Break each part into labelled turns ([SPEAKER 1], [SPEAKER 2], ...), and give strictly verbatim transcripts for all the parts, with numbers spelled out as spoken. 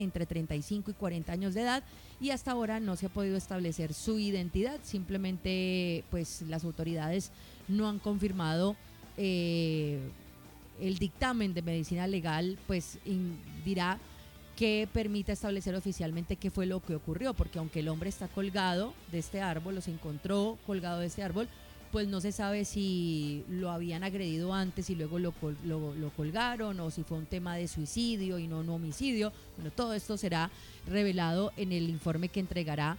[SPEAKER 1] entre treinta y cinco y cuarenta años de edad, y hasta ahora no se ha podido establecer su identidad. Simplemente pues las autoridades no han confirmado eh, el dictamen de medicina legal, pues in, dirá que permita establecer oficialmente qué fue lo que ocurrió, porque aunque el hombre está colgado de este árbol, o se encontró colgado de este árbol, pues no se sabe si lo habían agredido antes y luego lo, lo, lo colgaron, o si fue un tema de suicidio y no un homicidio. Bueno, todo esto será revelado en el informe que entregará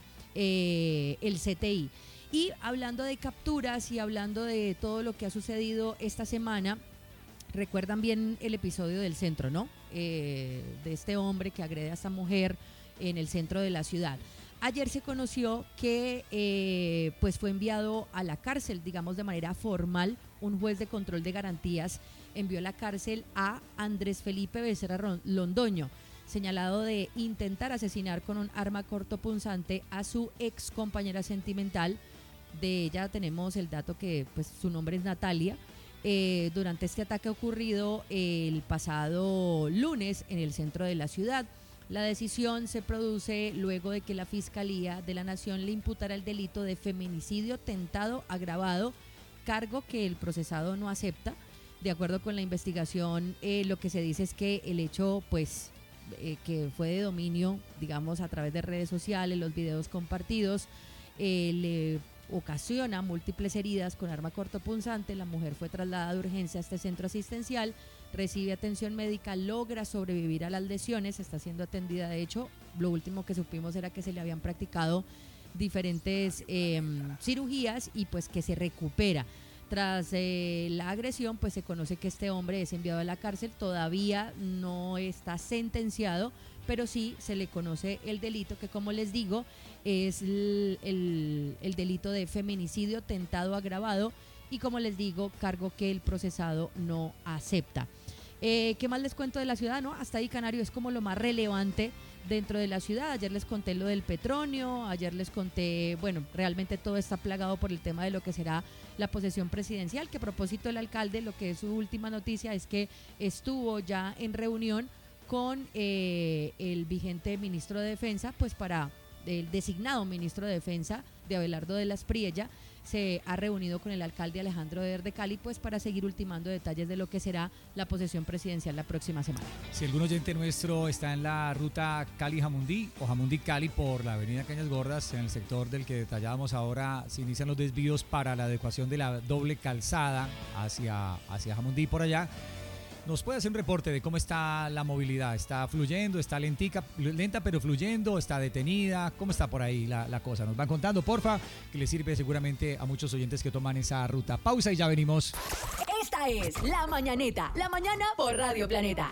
[SPEAKER 1] eh, el C T I. Y hablando de capturas y hablando de todo lo que ha sucedido esta semana, recuerdan bien el episodio del centro, ¿no? Eh, de este hombre que agrede a esta mujer en el centro de la ciudad. Ayer se conoció que eh, pues fue enviado a la cárcel, digamos de manera formal. Un juez de control de garantías envió a la cárcel a Andrés Felipe Becerra Londoño, señalado de intentar asesinar con un arma cortopunzante a su ex compañera sentimental. De ella tenemos el dato que pues su nombre es Natalia. Eh, durante este ataque ocurrido el pasado lunes en el centro de la ciudad. La decisión se produce luego de que la Fiscalía de la Nación le imputara el delito de feminicidio tentado agravado, cargo que el procesado no acepta. De acuerdo con la investigación, eh, lo que se dice es que el hecho, pues, eh, que fue de dominio, digamos, a través de redes sociales, los videos compartidos, eh, le ocasiona múltiples heridas con arma cortopunzante. La mujer fue trasladada de urgencia a este centro asistencial, recibe atención médica, logra sobrevivir a las lesiones, está siendo atendida. De hecho, lo último que supimos era que se le habían practicado diferentes eh, cirugías y pues que se recupera. Tras eh, la agresión, pues se conoce que este hombre es enviado a la cárcel. Todavía no está sentenciado, pero sí se le conoce el delito, que como les digo es el, el, el delito de feminicidio tentado agravado, y como les digo, cargo que el procesado no acepta. Eh, ¿Qué más les cuento de la ciudad? No, hasta ahí Canario es como lo más relevante dentro de la ciudad. Ayer les conté lo del Petronio, ayer les conté, bueno, realmente todo está plagado por el tema de lo que será la posesión presidencial, que a propósito el alcalde, lo que es su última noticia es que estuvo ya en reunión con eh, el vigente ministro de Defensa, pues para el designado ministro de Defensa de Abelardo de la Espriella. Se ha reunido con el alcalde Alejandro Eder de Cali, pues para seguir ultimando detalles de lo que será la posesión presidencial la próxima semana.
[SPEAKER 2] Si algún oyente nuestro está en la ruta Cali-Jamundí o Jamundí-Cali por la avenida Cañas Gordas, en el sector del que detallábamos ahora, se inician los desvíos para la adecuación de la doble calzada hacia, hacia Jamundí por allá. ¿Nos puede hacer un reporte de cómo está la movilidad? ¿Está fluyendo? ¿Está lentica, lenta pero fluyendo? ¿Está detenida? ¿Cómo está por ahí la, la cosa? Nos van contando, porfa, que le sirve seguramente a muchos oyentes que toman esa ruta. Pausa y ya venimos.
[SPEAKER 3] Esta es La Mañanita, la mañana por Radio Planeta.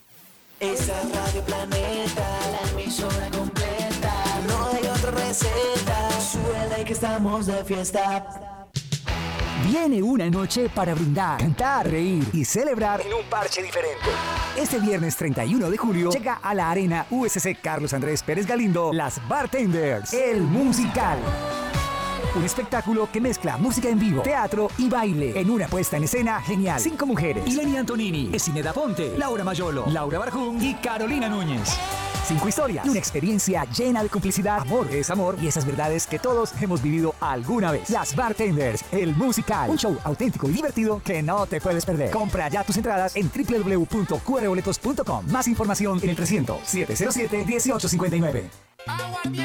[SPEAKER 4] Esa es Radio Planeta, la emisora completa. No hay otra receta, suele que estamos de fiesta.
[SPEAKER 5] Viene una noche para brindar, cantar, reír y celebrar en un parche diferente. Este viernes treinta y uno de julio llega a la Arena U S C Carlos Andrés Pérez Galindo Las Bartenders, el musical. Un espectáculo que mezcla música en vivo, teatro y baile en una puesta en escena genial. Cinco mujeres: Ileni Antonini, Esineda Ponte, Laura Mayolo, Laura Barjún y Carolina Núñez. Cinco historias y una experiencia llena de complicidad, amor, desamor y esas verdades que todos hemos vivido alguna vez. Las Bartenders, el musical. Un show auténtico y divertido que no te puedes perder. Compra ya tus entradas en doble u doble u doble u punto q r boletos punto com. Más información en el trescientos, setecientos siete, dieciocho cincuenta y nueve.